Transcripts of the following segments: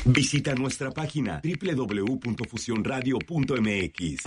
Visita nuestra página www.fusionradio.mx.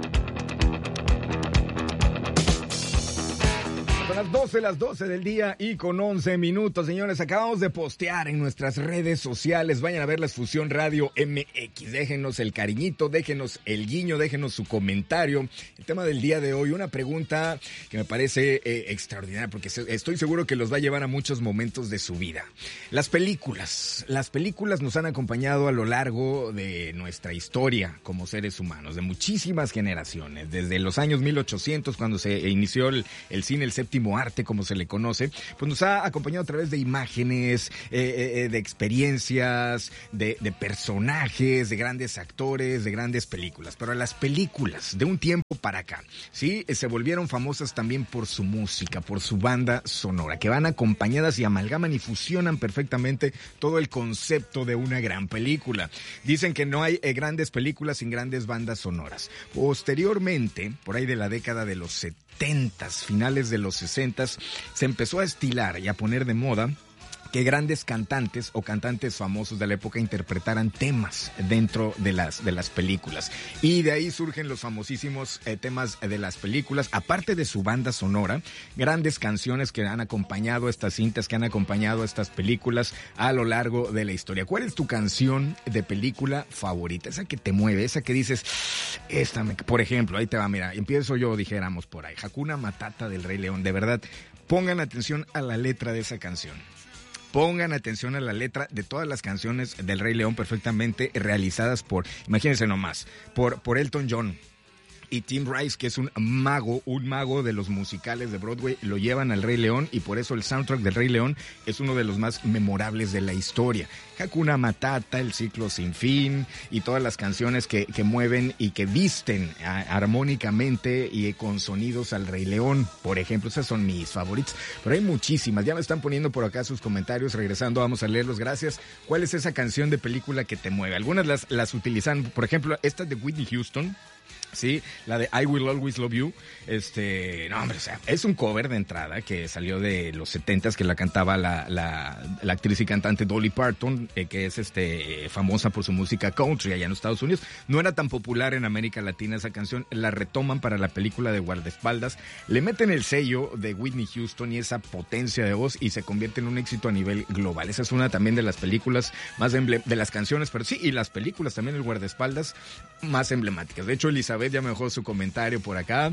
Son las 12 del día y con 11 minutos, señores. Acabamos de postear en nuestras redes sociales. Vayan a ver la Fusión Radio MX. Déjenos el cariñito, déjenos el guiño, déjenos su comentario. El tema del día de hoy, una pregunta que me parece extraordinaria, porque estoy seguro que los va a llevar a muchos momentos de su vida. Las películas nos han acompañado a lo largo de nuestra historia como seres humanos, de muchísimas generaciones. Desde los años 1800, cuando se inició el cine, el séptimo arte, como se le conoce, pues nos ha acompañado a través de imágenes, de experiencias, de personajes, de grandes actores, de grandes películas. Pero las películas de un tiempo para acá, sí, se volvieron famosas también por su música, por su banda sonora, que van acompañadas y amalgaman y fusionan perfectamente todo el concepto de una gran película. Dicen que no hay grandes películas sin grandes bandas sonoras. Posteriormente, por ahí de la década de los 70s, finales de los 60s, se empezó a estilar y a poner de moda que grandes cantantes o cantantes famosos de la época interpretaran temas dentro de las películas. Y de ahí surgen los famosísimos temas de las películas, aparte de su banda sonora, grandes canciones que han acompañado estas cintas, que han acompañado estas películas a lo largo de la historia. ¿Cuál es tu canción de película favorita? Esa que te mueve, esa que dices, por ejemplo, ahí te va, mira, empiezo yo, dijéramos por ahí, Hakuna Matata del Rey León. De verdad, pongan atención a la letra de esa canción. Pongan atención a la letra de todas las canciones del Rey León, perfectamente realizadas imagínense nomás, por Elton John y Tim Rice, que es un mago de los musicales de Broadway. Lo llevan al Rey León y por eso el soundtrack del Rey León es uno de los más memorables de la historia. Hakuna Matata, El Ciclo Sin Fin y todas las canciones que mueven y que visten armónicamente y con sonidos al Rey León, por ejemplo. Esas son mis favoritas, pero hay muchísimas. Ya me están poniendo por acá sus comentarios. Regresando, vamos a leerlos. Gracias. ¿Cuál es esa canción de película que te mueve? Algunas las utilizan, por ejemplo, esta de Whitney Houston. Sí, la de I Will Always Love You. No, hombre, o sea, es un cover de entrada que salió de los 70s, que la cantaba la actriz y cantante Dolly Parton, que es famosa por su música country allá en los Estados Unidos. No era tan popular en América Latina esa canción, la retoman para la película de Guardaespaldas, le meten el sello de Whitney Houston y esa potencia de voz y se convierte en un éxito a nivel global. Esa es una también de las películas más de las canciones, pero sí, y las películas también, el Guardaespaldas, más emblemáticas. De hecho, Elizabeth ya me dejó su comentario por acá.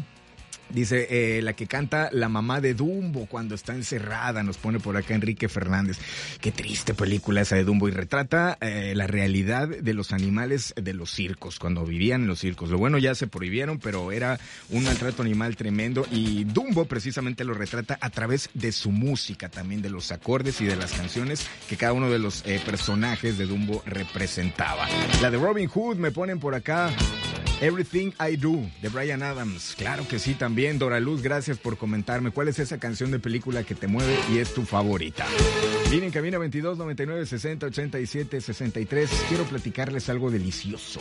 Dice, la que canta la mamá de Dumbo cuando está encerrada, nos pone por acá Enrique Fernández. Qué triste película esa de Dumbo, y retrata la realidad de los animales de los circos, cuando vivían en los circos. Lo bueno, ya se prohibieron, pero era un maltrato animal tremendo, y Dumbo precisamente lo retrata a través de su música, también de los acordes y de las canciones que cada uno de los personajes de Dumbo representaba. La de Robin Hood me ponen por acá. Everything I Do, de Bryan Adams. Claro que sí, también. Dora Luz, gracias por comentarme cuál es esa canción de película que te mueve y es tu favorita. Línea en cabina 22 99 60 87 63. Quiero platicarles algo delicioso,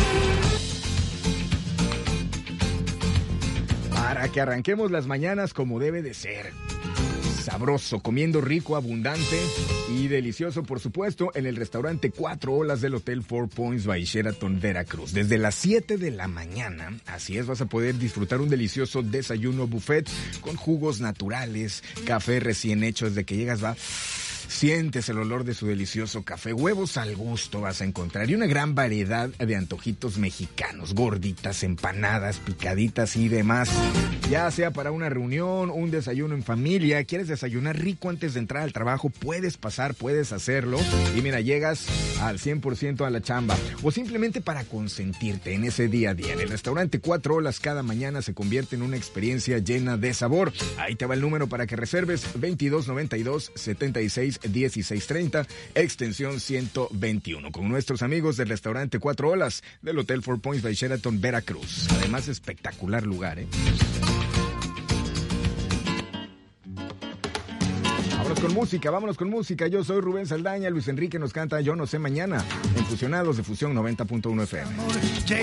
para que arranquemos las mañanas como debe de ser. Sabroso, comiendo rico, abundante y delicioso, por supuesto, en el restaurante 4 Olas del Hotel Four Points by Sheraton, Veracruz. Desde las 7 de la mañana, así es, vas a poder disfrutar un delicioso desayuno buffet con jugos naturales, café recién hecho. Desde que llegas sientes el olor de su delicioso café, huevos al gusto vas a encontrar y una gran variedad de antojitos mexicanos, gorditas, empanadas, picaditas y demás. Ya sea para una reunión, un desayuno en familia, quieres desayunar rico antes de entrar al trabajo, puedes pasar, puedes hacerlo y mira, llegas al 100% a la chamba, o simplemente para consentirte en ese día a día. En el restaurante 4 Olas cada mañana se convierte en una experiencia llena de sabor. Ahí te va el número para que reserves: 2292 76 1630, extensión 121, con nuestros amigos del restaurante 4 Olas del Hotel Four Points by Sheraton, Veracruz. Además, espectacular lugar, Vámonos con música. Yo soy Rubén Saldaña, Luis Enrique nos canta Yo No Sé Mañana, en Fusionados de Fusión 90.1 FM.